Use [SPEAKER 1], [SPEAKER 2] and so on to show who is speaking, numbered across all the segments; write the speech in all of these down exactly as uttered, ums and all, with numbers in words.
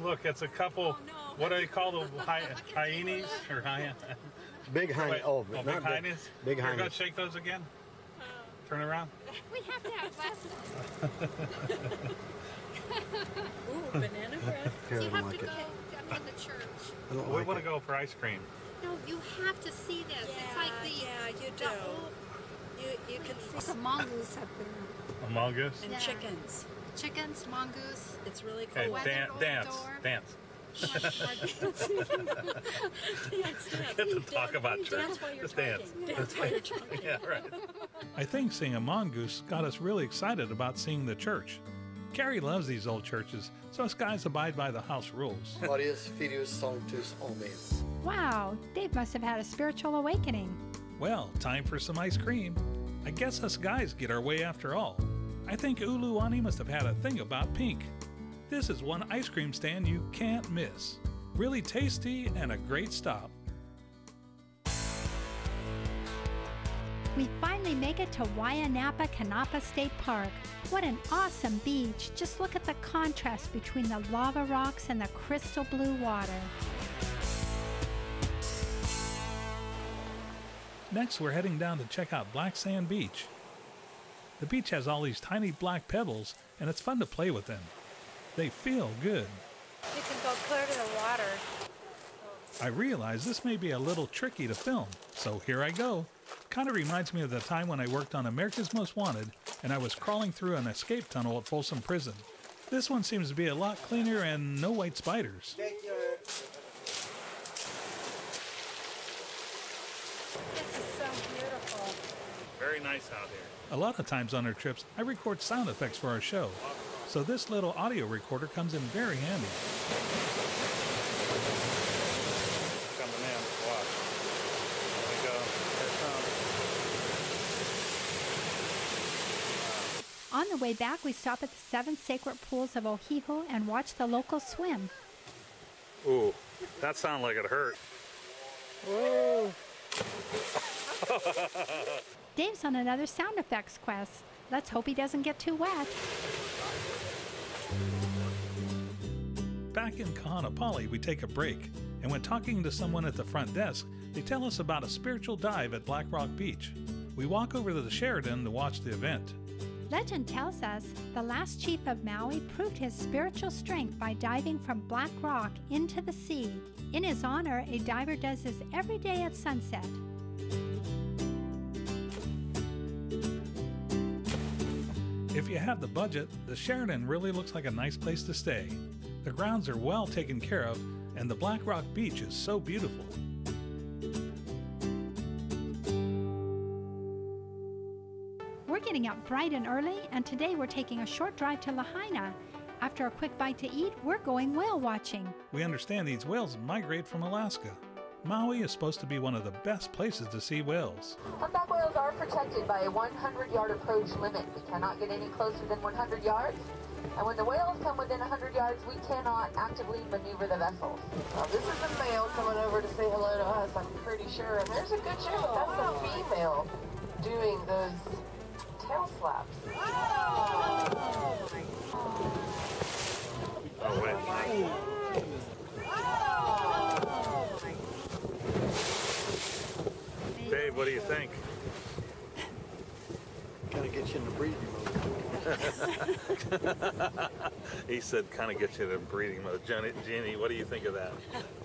[SPEAKER 1] Look, it's a couple.
[SPEAKER 2] Oh, no.
[SPEAKER 1] What do they call the hy hyenas or hyena?
[SPEAKER 3] Big hyenas. Oh,
[SPEAKER 1] oh,
[SPEAKER 3] not
[SPEAKER 1] big hyenas.
[SPEAKER 3] Big
[SPEAKER 1] You're gonna
[SPEAKER 3] hyenas.
[SPEAKER 1] shake those again. Turn around.
[SPEAKER 2] We have to have lessons. Ooh, banana bread.
[SPEAKER 3] Here,
[SPEAKER 2] So you
[SPEAKER 3] I don't
[SPEAKER 2] have
[SPEAKER 3] like
[SPEAKER 2] to
[SPEAKER 3] it.
[SPEAKER 2] go up in the church.
[SPEAKER 3] I don't
[SPEAKER 1] We
[SPEAKER 3] like
[SPEAKER 1] want to
[SPEAKER 3] it.
[SPEAKER 1] go for ice cream.
[SPEAKER 2] No, you have to see this. It's like the
[SPEAKER 4] yeah, you
[SPEAKER 2] the
[SPEAKER 4] do.
[SPEAKER 2] old-
[SPEAKER 4] You you can
[SPEAKER 2] It's
[SPEAKER 4] see
[SPEAKER 2] a mongoose up there.
[SPEAKER 1] A mongoose.
[SPEAKER 4] and
[SPEAKER 2] Yeah.
[SPEAKER 4] chickens.
[SPEAKER 2] Chickens, mongoose.
[SPEAKER 4] It's really
[SPEAKER 1] Okay,
[SPEAKER 4] cool.
[SPEAKER 2] Weather
[SPEAKER 1] dan
[SPEAKER 2] old
[SPEAKER 1] dance,
[SPEAKER 2] door.
[SPEAKER 1] dance.
[SPEAKER 4] Dance, dance.
[SPEAKER 1] Get to talk about
[SPEAKER 4] Dance
[SPEAKER 1] church.
[SPEAKER 4] while you're
[SPEAKER 1] Just dance.
[SPEAKER 4] talking. Dance while you're talking.
[SPEAKER 1] Yeah, right.
[SPEAKER 5] I think seeing a mongoose got us really excited about seeing the church. Carrie loves these old churches, so us guys abide by the house rules.
[SPEAKER 3] Glorious Filius Sanctus Amen.
[SPEAKER 6] Wow, Dave must have had a spiritual awakening.
[SPEAKER 5] Well, time for some ice cream. I guess us guys get our way after all. I think Uluwani must have had a thing about pink. This is one ice cream stand you can't miss. Really tasty and a great stop.
[SPEAKER 6] We finally make it to Wayanapa Canapa State Park. What an awesome beach. Just look at the contrast between the lava rocks and the crystal blue water.
[SPEAKER 5] Next, we're heading down to check out Black Sand Beach. The beach has all these tiny black pebbles, and it's fun to play with them. They feel good.
[SPEAKER 4] You can go clear to the water.
[SPEAKER 5] I realize this may be a little tricky to film, so here I go. Kind of reminds me of the time when I worked on America's Most Wanted and I was crawling through an escape tunnel at Folsom Prison. This one seems to be a lot cleaner and no white spiders.
[SPEAKER 2] This is so beautiful.
[SPEAKER 1] Very nice out here.
[SPEAKER 5] A lot of times on our trips, I record sound effects for our show, so this little audio recorder comes in very handy.
[SPEAKER 1] Coming in. Watch. There we go. Here it comes.
[SPEAKER 6] On the way back, we stop at the seven sacred pools of Ohiho and watch the locals swim.
[SPEAKER 1] Ooh, that sounded like it hurt. Whoa.
[SPEAKER 6] Dave's on another sound effects quest. Let's hope he doesn't get too wet.
[SPEAKER 5] Back in Kahanapali, we take a break, and when talking to someone at the front desk, they tell us about a spiritual dive at Black Rock Beach. We walk over to the Sheraton to watch the event.
[SPEAKER 6] Legend tells us the last chief of Maui proved his spiritual strength by diving from Black Rock into the sea. In his honor, a diver does this every day at sunset.
[SPEAKER 5] If you have the budget, the Sheraton really looks like a nice place to stay. The grounds are well taken care of, and the Black Rock Beach is so beautiful.
[SPEAKER 6] We're getting up bright and early, and today we're taking a short drive to Lahaina. After a quick bite to eat, we're going whale watching.
[SPEAKER 5] We understand these whales migrate from Alaska. Maui is supposed to be one of the best places to see whales.
[SPEAKER 7] Humpback whales are protected by a one hundred yard approach limit. We cannot get any closer than one hundred yards. And when the whales come within one hundred yards, we cannot actively maneuver the vessels. Now, this is a male coming over to say hello to us, I'm pretty sure. And there's a good chance that's a female doing those tail slaps.
[SPEAKER 1] Oh, wait. Dave, what do you think?
[SPEAKER 3] Kind of gets you in the breathing mode.
[SPEAKER 1] He said kind of gets you in breathing mode. Jenny, Jenny, what do you think of that?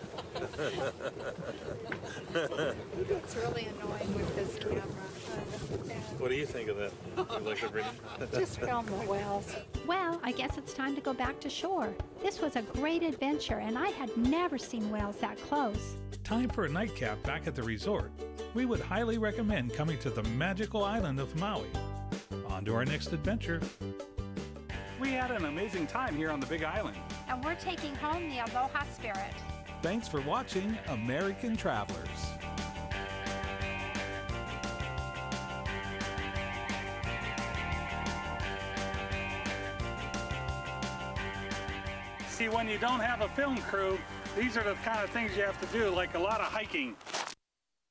[SPEAKER 2] It's really annoying with this camera.
[SPEAKER 1] What do you think of that? You like the breathing?
[SPEAKER 2] Just film the whales.
[SPEAKER 6] Well, I guess it's time to go back to shore. This was a great adventure, and I had never seen whales that close.
[SPEAKER 5] Time for a nightcap back at the resort. We would highly recommend coming to the magical island of Maui. On to our next adventure.
[SPEAKER 8] We had an amazing time here on the Big Island.
[SPEAKER 6] And we're taking home the Aloha Spirit.
[SPEAKER 5] Thanks for watching American Travelers.
[SPEAKER 8] See, when you don't have a film crew, these are the kind of things you have to do, like a lot of hiking.